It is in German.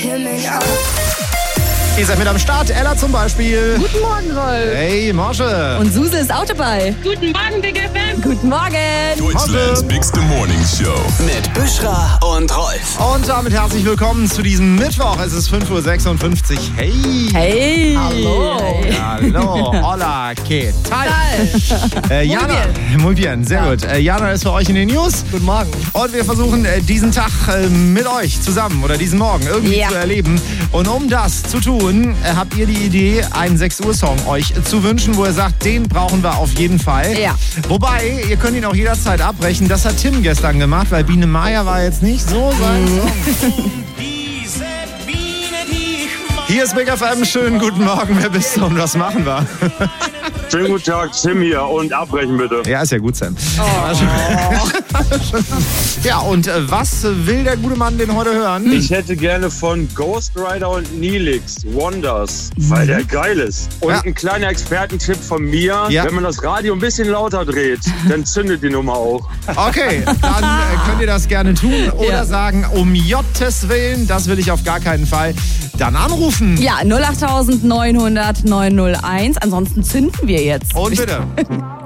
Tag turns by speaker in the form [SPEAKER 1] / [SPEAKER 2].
[SPEAKER 1] Ihr seid mit am Start. Ella zum Beispiel.
[SPEAKER 2] Guten Morgen, Rolf.
[SPEAKER 1] Hey, Morsche.
[SPEAKER 2] Und Suse ist auch dabei.
[SPEAKER 3] Guten Morgen, Big FM.
[SPEAKER 2] Guten Morgen.
[SPEAKER 4] Deutschlands bigste Morning Show.
[SPEAKER 5] Mit Büschra und Rolf.
[SPEAKER 1] Und damit herzlich willkommen zu diesem Mittwoch. Es ist 5.56 Uhr. Hey.
[SPEAKER 2] Hey.
[SPEAKER 3] Hallo.
[SPEAKER 1] Hallo. Hola. ¿Qué tal? Jana. Muy bien. Sehr gut. Jana ist für euch in den News.
[SPEAKER 2] Guten Morgen.
[SPEAKER 1] Und wir versuchen diesen Tag mit euch zusammen oder diesen Morgen irgendwie zu erleben. Und um das zu tun, habt ihr die Idee, einen 6 Uhr Song euch zu wünschen, wo ihr sagt, den brauchen wir auf jeden Fall.
[SPEAKER 2] Ja.
[SPEAKER 1] Wobei, ihr könnt ihn auch jederzeit abbrechen. Das hat Tim gestern gemacht, weil Biene Maya war jetzt nicht so sein Song. Hier ist Big FM. Schönen guten Morgen. Wer bist du und was machen wir?
[SPEAKER 6] Schönen guten Tag, Tim hier und abbrechen bitte.
[SPEAKER 1] Ja, ist ja gut, Sam. Ja, und was will der gute Mann denn heute hören?
[SPEAKER 6] Ich hätte gerne von Ghost Rider und Neelix Wonders, weil der geil ist. Und ein kleiner Expertentipp von mir, wenn man das Radio ein bisschen lauter dreht, dann zündet die Nummer auch.
[SPEAKER 1] Okay, dann könnt ihr das gerne tun oder sagen, um Jottes Willen, das will ich auf gar keinen Fall. Dann anrufen.
[SPEAKER 2] Ja, 08900 901. Ansonsten zünden wir jetzt.
[SPEAKER 1] Und bitte.